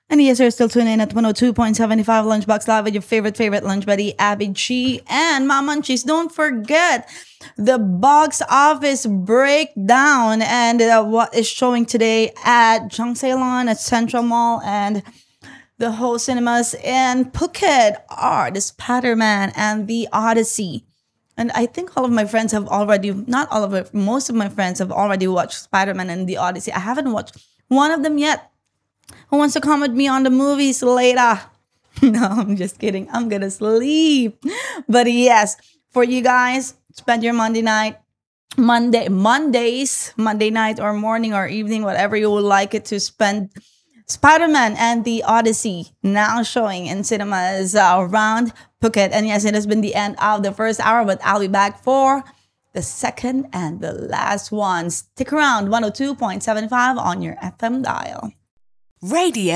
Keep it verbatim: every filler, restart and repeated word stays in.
And yes, you're still tuning in at one oh two point seven five Lunchbox Live with your favorite, favorite lunch buddy, Abby G and my munchies. Don't forget the box office breakdown and uh, what is showing today at Jungceylon, at Central Mall, and the whole cinemas in Phuket are the Spider-Man and the Odyssey. And I think all of my friends have already, not all of it, most of my friends have already watched Spider-Man and the Odyssey. I haven't watched one of them yet. Who wants to come with me on the movies later? No, I'm just kidding. I'm gonna sleep. But yes, for you guys, spend your Monday night, Monday, Mondays, Monday night or morning or evening, whatever you would like it to spend. Spider-Man and the Odyssey now showing in cinemas uh, around Phuket. And yes, it has been the end of the first hour, but I'll be back for the second and the last one. Stick around, one oh two point seven five on your F M dial. Radio